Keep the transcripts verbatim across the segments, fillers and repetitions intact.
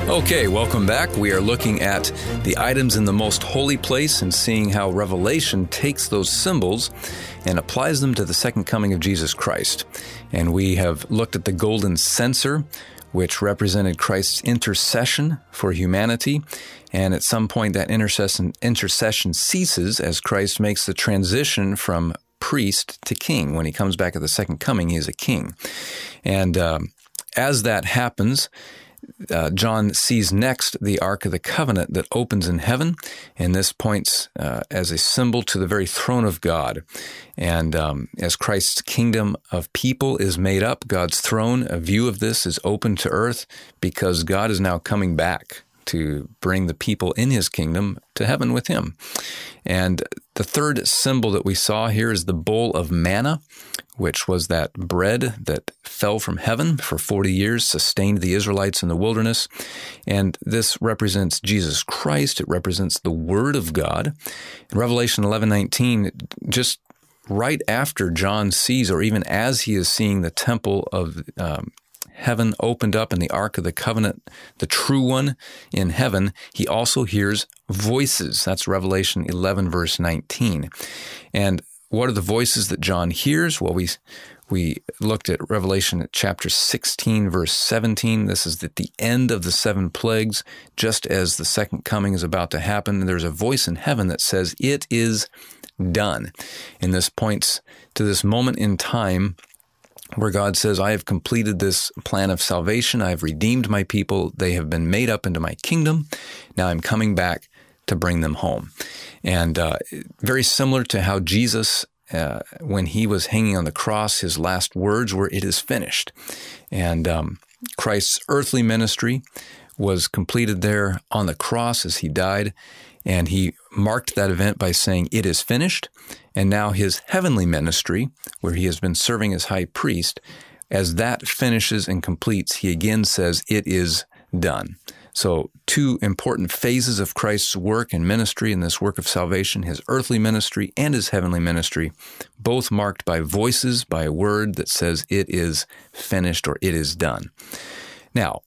Okay, welcome back. We are looking at the items in the most holy place and seeing how Revelation takes those symbols and applies them to the second coming of Jesus Christ. And we have looked at the golden censer, which represented Christ's intercession for humanity. And at some point, that intercession, intercession ceases as Christ makes the transition from priest to king. When he comes back at the second coming, he is a king. And um, as that happens, Uh, John sees next the Ark of the Covenant that opens in heaven, and this points uh, as a symbol to the very throne of God. And um, as Christ's kingdom of people is made up, God's throne, a view of this is open to earth because God is now coming back to bring the people in his kingdom to heaven with him. And the third symbol that we saw here is the bowl of manna, which was that bread that fell from heaven for forty years, sustained the Israelites in the wilderness. And this represents Jesus Christ. It represents the Word of God. In Revelation eleven nineteen, just right after John sees, or even as he is seeing the temple of um, heaven opened up and the Ark of the Covenant, the true one in heaven, he also hears voices. That's Revelation eleven, verse nineteen. And what are the voices that John hears? Well, we we looked at Revelation chapter sixteen, verse seventeen. This is at the end of the seven plagues, just as the second coming is about to happen. And there's a voice in heaven that says, "It is done." And this points to this moment in time where God says, I have completed this plan of salvation. I have redeemed my people. They have been made up into my kingdom. Now I'm coming back to bring them home. And uh, very similar to how Jesus, uh, when he was hanging on the cross, his last words were, "It is finished." And um, Christ's earthly ministry was completed there on the cross as he died. And he marked that event by saying, "It is finished." And now his heavenly ministry, where he has been serving as high priest, as that finishes and completes, he again says, "It is done." So two important phases of Christ's work and ministry in this work of salvation, his earthly ministry and his heavenly ministry, both marked by voices, by a word that says, "It is finished," or "It is done." Now,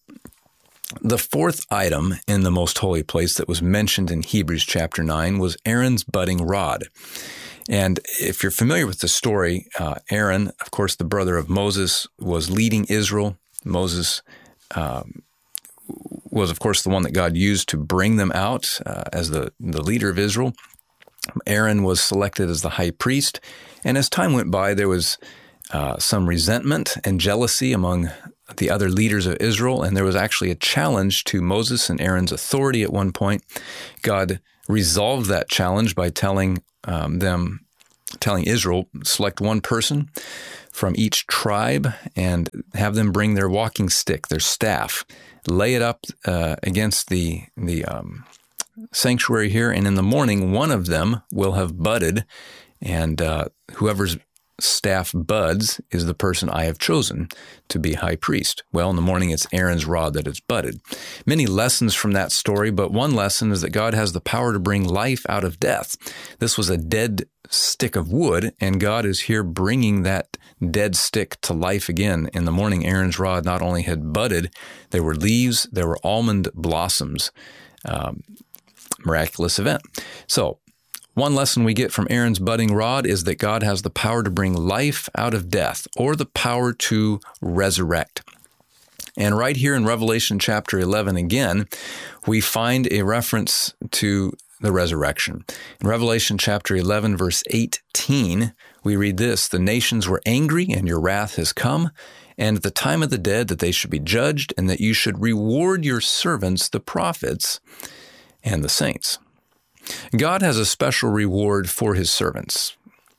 the fourth item in the most holy place that was mentioned in Hebrews chapter nine was Aaron's budding rod. And if you're familiar with the story, uh, Aaron, of course, the brother of Moses, was leading Israel. Moses um, was, of course, the one that God used to bring them out uh, as the, the leader of Israel. Aaron was selected as the high priest. And as time went by, there was uh, some resentment and jealousy among the other leaders of Israel, and there was actually a challenge to Moses and Aaron's authority at one point. God resolved that challenge by telling um, them, telling Israel, select one person from each tribe and have them bring their walking stick, their staff, lay it up uh, against the the um, sanctuary here, and in the morning, one of them will have budded, and uh, whoever's staff buds is the person I have chosen to be high priest. Well, in the morning, it's Aaron's rod that is budded. Many lessons from that story, but one lesson is that God has the power to bring life out of death. This was a dead stick of wood, and God is here bringing that dead stick to life again. In the morning, Aaron's rod not only had budded, there were leaves, there were almond blossoms. Um, miraculous event. So, one lesson we get from Aaron's budding rod is that God has the power to bring life out of death, or the power to resurrect. And right here in Revelation chapter eleven again, we find a reference to the resurrection. In Revelation chapter eleven, verse eighteen, we read this, "The nations were angry, and your wrath has come, and at the time of the dead that they should be judged, and that you should reward your servants, the prophets, and the saints." God has a special reward for his servants.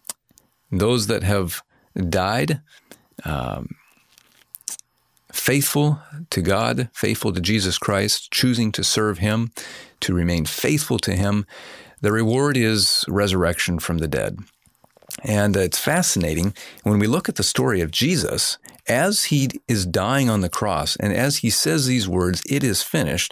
Those that have died, um, faithful to God, faithful to Jesus Christ, choosing to serve him, to remain faithful to him, the reward is resurrection from the dead. And it's fascinating when we look at the story of Jesus, as he is dying on the cross, and as he says these words, "It is finished,"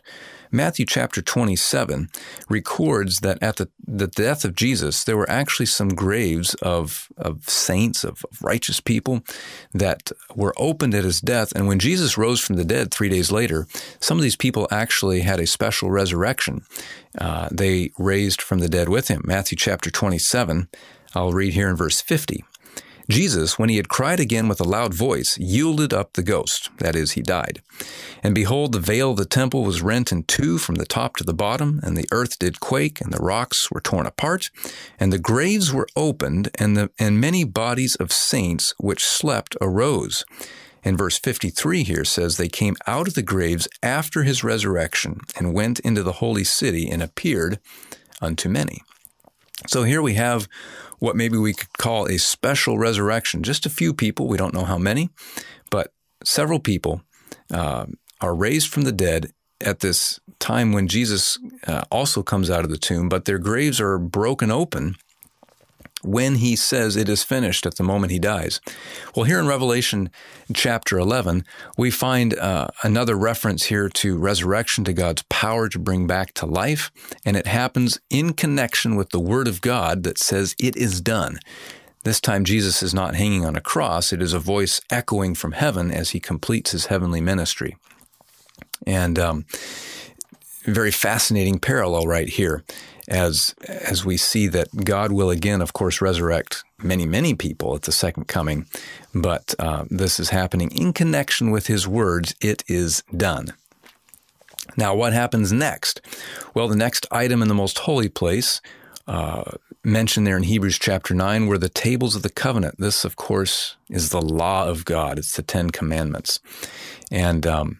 Matthew chapter twenty-seven records that at the, the death of Jesus, there were actually some graves of, of saints, of, of righteous people that were opened at his death. And when Jesus rose from the dead three days later, some of these people actually had a special resurrection. Uh, they raised from the dead with him. Matthew chapter twenty-seven, I'll read here in verse fifty. Jesus, when he had cried again with a loud voice, yielded up the ghost. That is, he died. And behold, the veil of the temple was rent in two from the top to the bottom, and the earth did quake, and the rocks were torn apart, and the graves were opened, and the and many bodies of saints which slept arose. And verse fifty-three here says, they came out of the graves after his resurrection, and went into the holy city, and appeared unto many. So here we have what maybe we could call a special resurrection. Just a few people, we don't know how many, but several people uh, are raised from the dead at this time when Jesus uh, also comes out of the tomb, but their graves are broken open when he says it is finished at the moment he dies. Well, here in Revelation chapter eleven, we find uh, another reference here to resurrection, to God's power to bring back to life, and it happens in connection with the Word of God that says it is done. This time Jesus is not hanging on a cross. It is a voice echoing from heaven as he completes his heavenly ministry. And um, very fascinating parallel right here. As as we see that God will again, of course, resurrect many, many people at the second coming, but uh, this is happening in connection with his words, it is done. Now, what happens next? Well, the next item in the most holy place, uh, mentioned there in Hebrews chapter nine, were the tables of the covenant. This, of course, is the law of God. It's the Ten Commandments. And um,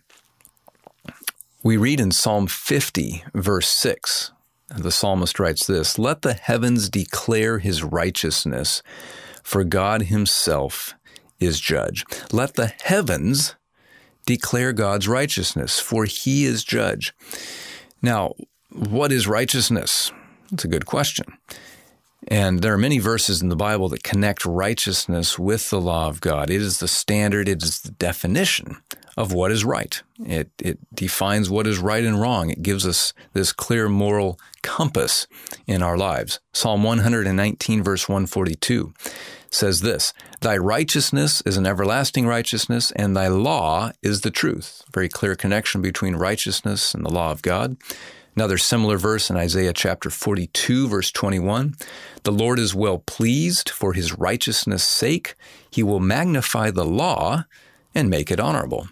we read in Psalm fifty, verse six, the psalmist writes this, let the heavens declare his righteousness, for God himself is judge. Let the heavens declare God's righteousness, for he is judge. Now, what is righteousness? That's a good question. And there are many verses in the Bible that connect righteousness with the law of God. It is the standard, it is the definition of what is right. It it defines what is right and wrong. It gives us this clear moral compass in our lives. Psalm one nineteen, verse one forty-two says this, thy righteousness is an everlasting righteousness, and thy law is the truth. Very clear connection between righteousness and the law of God. Another similar verse in Isaiah chapter forty-two, verse twenty-one, the Lord is well pleased for his righteousness' sake. He will magnify the law and make it honorable.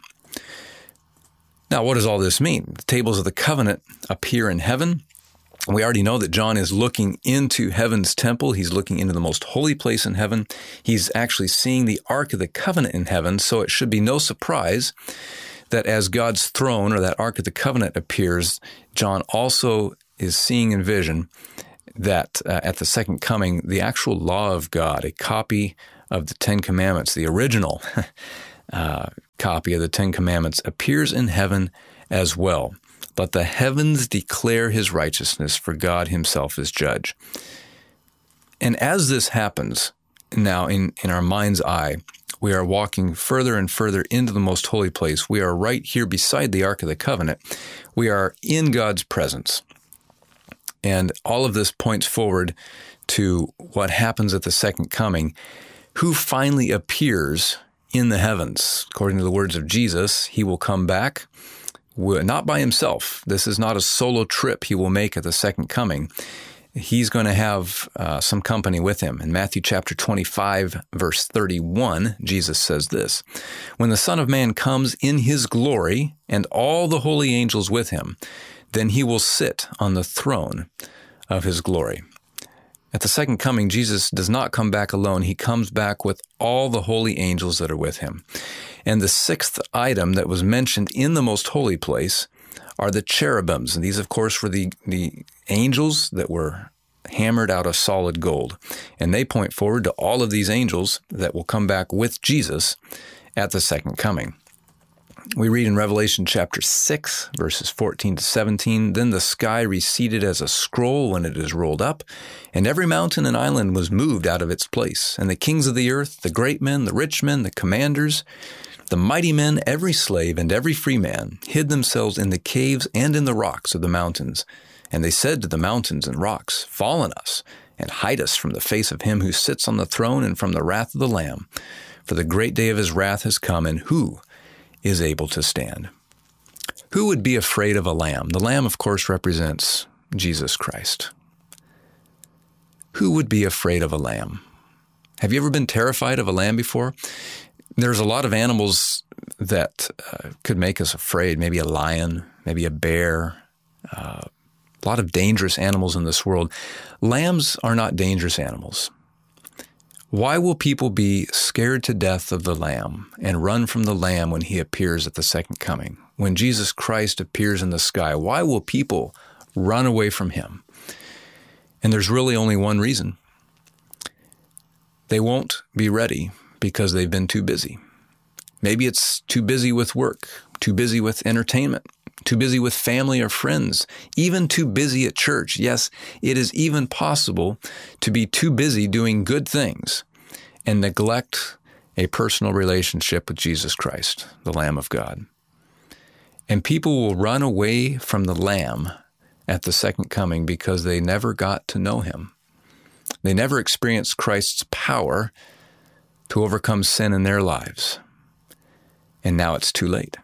Now, what does all this mean? The tables of the covenant appear in heaven. We already know that John is looking into heaven's temple. He's looking into the most holy place in heaven. He's actually seeing the Ark of the Covenant in heaven, so it should be no surprise that as God's throne or that Ark of the Covenant appears, John also is seeing in vision that uh, at the second coming, the actual law of God, a copy of the Ten Commandments, the original uh, copy of the Ten Commandments, appears in heaven as well. Let the heavens declare his righteousness, for God himself is judge. And as this happens now in, in our mind's eye, we are walking further and further into the most holy place. We are right here beside the Ark of the Covenant. We are in God's presence. And all of this points forward to what happens at the second coming. Who finally appears in the heavens? According to the words of Jesus, he will come back, not by himself. This is not a solo trip he will make at the second coming. He's going to have uh, some company with him. In Matthew chapter twenty-five, verse thirty-one, Jesus says this, when the Son of Man comes in his glory and all the holy angels with him, then he will sit on the throne of his glory. At the second coming, Jesus does not come back alone. He comes back with all the holy angels that are with him. And the sixth item that was mentioned in the most holy place are the cherubims. And these, of course, were the, the angels that were hammered out of solid gold. And they point forward to all of these angels that will come back with Jesus at the second coming. We read in Revelation chapter six, verses fourteen to seventeen, then the sky receded as a scroll when it is rolled up, and every mountain and island was moved out of its place. And the kings of the earth, the great men, the rich men, the commanders, The mighty men, every slave and every free man, hid themselves in the caves and in the rocks of the mountains. And they said to the mountains and rocks, Fall on us, and hide us from the face of him who sits on the throne and from the wrath of the Lamb. For the great day of his wrath has come, and who is able to stand? Who would be afraid of a lamb? The lamb, of course, represents Jesus Christ. Who would be afraid of a lamb? Have you ever been terrified of a lamb before? There's a lot of animals that uh, could make us afraid. Maybe a lion, maybe a bear, uh, a lot of dangerous animals in this world. Lambs are not dangerous animals. Why will people be scared to death of the lamb and run from the lamb when he appears at the second coming? When Jesus Christ appears in the sky, why will people run away from him? And there's really only one reason. They won't be ready because they've been too busy. Maybe it's too busy with work, too busy with entertainment, too busy with family or friends, even too busy at church. Yes, it is even possible to be too busy doing good things and neglect a personal relationship with Jesus Christ, the Lamb of God. And people will run away from the Lamb at the second coming because they never got to know him. They never experienced Christ's power to overcome sin in their lives. And now it's too late.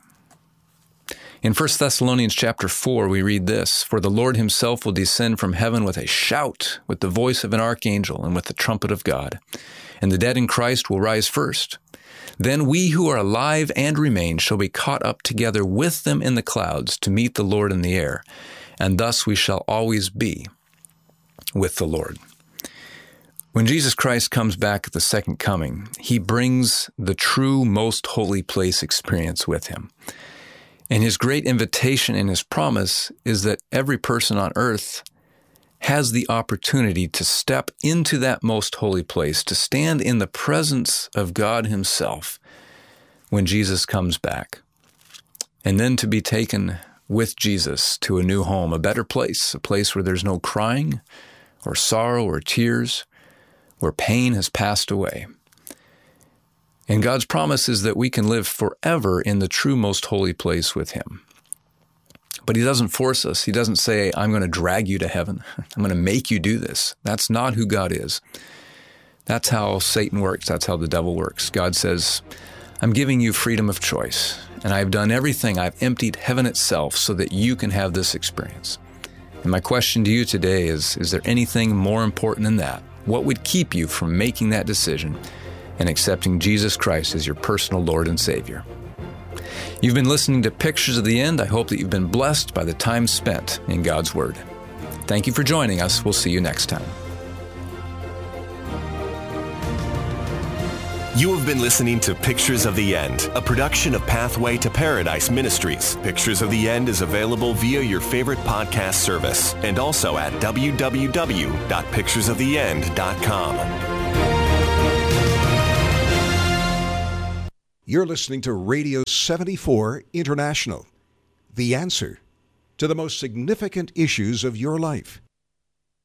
In First Thessalonians chapter four, we read this, For the Lord himself will descend from heaven with a shout, with the voice of an archangel, and with the trumpet of God. And the dead in Christ will rise first. Then we who are alive and remain shall be caught up together with them in the clouds to meet the Lord in the air. And thus we shall always be with the Lord. When Jesus Christ comes back at the second coming, he brings the true most holy place experience with him. And his great invitation and his promise is that every person on earth has the opportunity to step into that most holy place, to stand in the presence of God himself when Jesus comes back, and then to be taken with Jesus to a new home, a better place, a place where there's no crying or sorrow or tears, where pain has passed away. And God's promise is that we can live forever in the true most holy place with him. But he doesn't force us. He doesn't say, I'm going to drag you to heaven. I'm going to make you do this. That's not who God is. That's how Satan works. That's how the devil works. God says, I'm giving you freedom of choice, and I've done everything. I've emptied heaven itself so that you can have this experience. And my question to you today is, is there anything more important than that? What would keep you from making that decision and accepting Jesus Christ as your personal Lord and Savior? You've been listening to Pictures of the End. I hope that you've been blessed by the time spent in God's Word. Thank you for joining us. We'll see you next time. You have been listening to Pictures of the End, a production of Pathway to Paradise Ministries. Pictures of the End is available via your favorite podcast service and also at w w w dot pictures of the end dot com. You're listening to Radio seventy-four International, the answer to the most significant issues of your life.